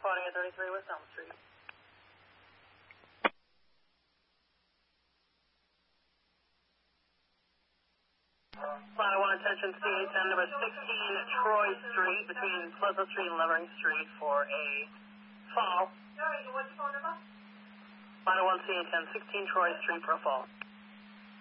spotting at 33 West Elm Street. Ladder 1, attention, CA10, number 16 Troy Street, between Pleasant Street and Levering Street for a fall. What's your phone number? Ladder 1, CA10, 16 Troy Street for a fall.